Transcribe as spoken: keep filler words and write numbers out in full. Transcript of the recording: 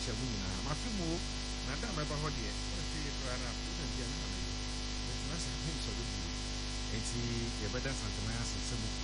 ahyia mu nyinaa mafi mu na da meba hɔ de wɔhwɛ yɛ kra na program bi a na na yɛ na sɛ him so do enti yɛbɛda santana asɛsɛ mu